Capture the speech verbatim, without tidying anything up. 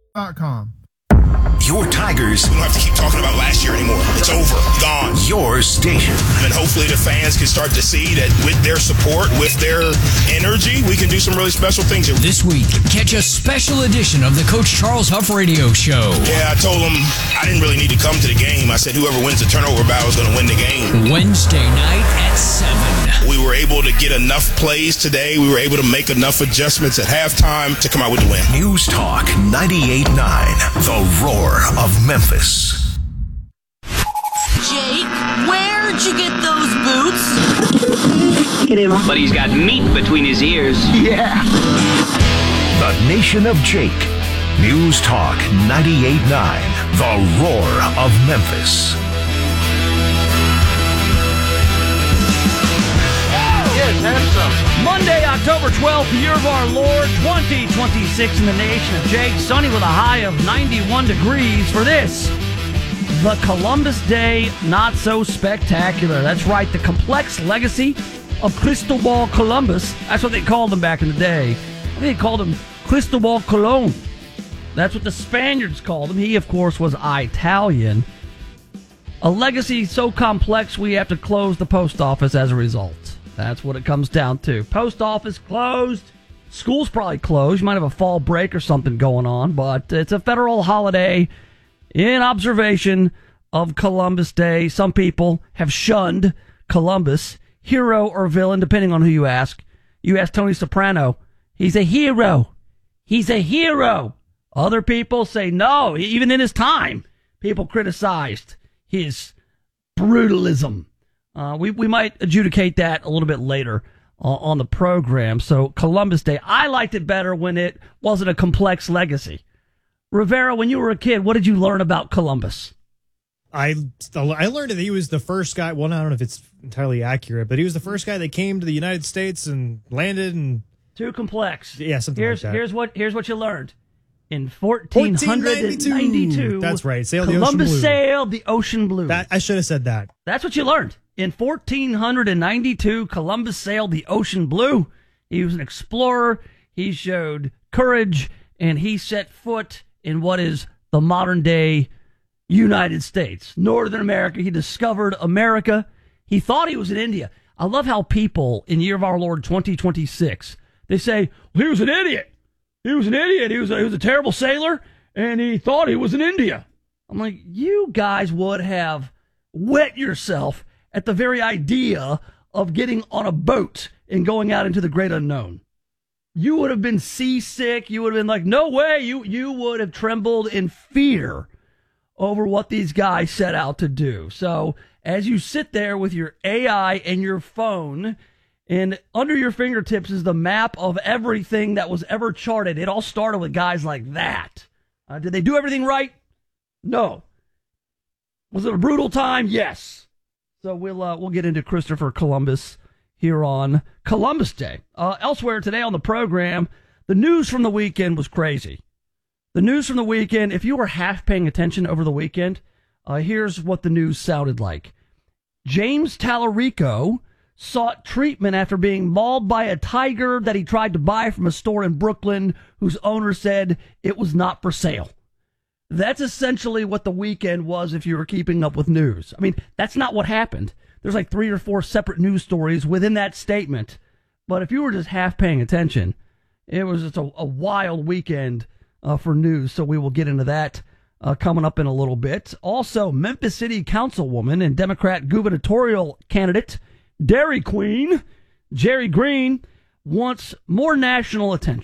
dot com. Your Tigers. We don't have to keep talking about last year anymore. It's over. Gone. Your station. And hopefully the fans can start to see that with their support, with their energy, we can do some really special things here. This week, catch a special edition of the Coach Charles Huff Radio Show. Yeah, I told him I didn't really need to come to the game. I said whoever wins the turnover battle is going to win the game. Wednesday night at seven. We were able to get enough plays today. We were able to make enough adjustments at halftime to come out with the win. News Talk ninety-eight point nine, The Roar of Memphis. Jake, where'd you get those boots? But he's got meat between his ears. Yeah. The Nation of Jake. News Talk ninety-eight point nine, The Roar of Memphis. Yes, have some. Monday, October twelfth, the year of our Lord, twenty twenty-six in the Nation of Jake. Sunny with a high of ninety-one degrees for this, the Columbus Day Not So Spectacular. That's right, the complex legacy of Cristobal Columbus. That's what they called him back in the day. I think they called him Cristobal Colon. That's what the Spaniards called him. He, of course, was Italian. A legacy so complex we have to close the post office as a result. That's what it comes down to. Post office closed. School's probably closed. You might have a fall break or something going on, but it's a federal holiday in observation of Columbus Day. Some people have shunned Columbus, hero or villain, depending on who you ask. You ask Tony Soprano, he's a hero. He's a hero. Other people say no. Even in his time, people criticized his brutalism. Uh, we, we might adjudicate that a little bit later uh, on the program. So Columbus Day, I liked it better when it wasn't a complex legacy. Rivera, when you were a kid, what did you learn about Columbus? I I learned that he was the first guy. Well, I don't know if it's entirely accurate, but he was the first guy that came to the United States and landed. And too complex. Yeah, something here's, like that. Here's what here's what you learned. In fourteen ninety-two, that's right. Sailed Columbus the ocean blue. sailed the ocean blue. That, I should have said that. That's what you learned. In fourteen ninety-two, Columbus sailed the ocean blue. He was an explorer. He showed courage, and he set foot in what is the modern day United States, Northern America. He discovered America. He thought he was in India. I love how people in year of our Lord twenty twenty-six, they say, well, he was an idiot. He was an idiot. He was a, he was a terrible sailor, and he thought he was in India. I'm like, you guys would have wet yourself at the very idea of getting on a boat and going out into the great unknown. You would have been seasick. You would have been like, no way. You, you would have trembled in fear over what these guys set out to do. So as you sit there with your A I and your phone, and under your fingertips is the map of everything that was ever charted. It all started with guys like that. Uh, did they do everything right? No. Was it a brutal time? Yes. So we'll uh, we'll get into Christopher Columbus here on Columbus Day. Uh, elsewhere today on the program, the news from the weekend was crazy. The news from the weekend, if you were half paying attention over the weekend, uh, here's what the news sounded like. James Tallarico sought treatment after being mauled by a tiger that he tried to buy from a store in Brooklyn whose owner said it was not for sale. That's essentially what the weekend was if you were keeping up with news. I mean, that's not what happened. There's like three or four separate news stories within that statement. But if you were just half paying attention, it was just a, a wild weekend uh, for news. So we will get into that uh, coming up in a little bit. Also, Memphis City Councilwoman and Democrat gubernatorial candidate Dairy Queen Jerry Green wants more national attention.